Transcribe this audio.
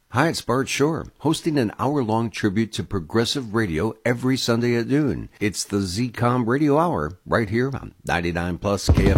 Hi, it's Bart Shore, hosting an hour-long tribute to progressive radio every Sunday at noon. It's the ZCOM Radio Hour, right here on 99 Plus KFI.